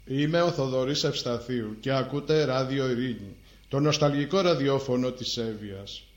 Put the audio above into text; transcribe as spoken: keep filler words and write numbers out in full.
Είμαι ο Θοδωρής Ευσταθίου και ακούτε Ράδιο Ειρήνη, το νοσταλγικό ραδιόφωνο της Εύβοιας.